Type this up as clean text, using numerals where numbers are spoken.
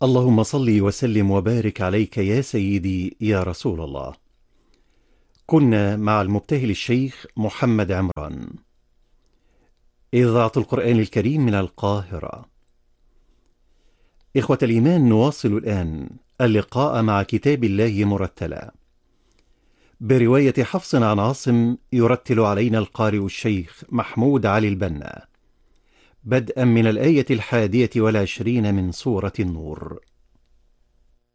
اللهم صل وسلم وبارك عليك يا سيدي يا رسول الله. كنا مع المبتهل الشيخ محمد عمران، إذاعة القرآن الكريم من القاهرة. إخوة الإيمان، نواصل الآن اللقاء مع كتاب الله مرتلا برواية حفص عن عاصم، يرتل علينا القارئ الشيخ محمود علي البنا، بدءا من الآية 21 من سورة النور.